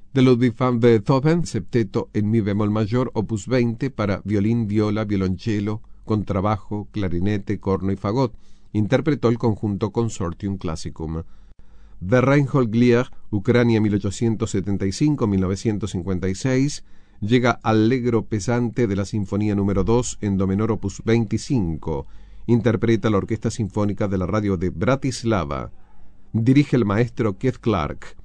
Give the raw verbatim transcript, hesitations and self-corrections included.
de Ludwig van Beethoven, septeto en mi bemol mayor, opus veinte, para violín, viola, violonchelo, contrabajo, clarinete, corno y fagot. Interpretó el conjunto Consortium Classicum. De Reinhold Glier, Ucrania mil ochocientos setenta y cinco a mil novecientos cincuenta y seis, llega Allegro pesante de la Sinfonía número dos en do menor opus veinticinco. Interpreta la Orquesta Sinfónica de la Radio de Bratislava. Dirige el maestro Keith Clark.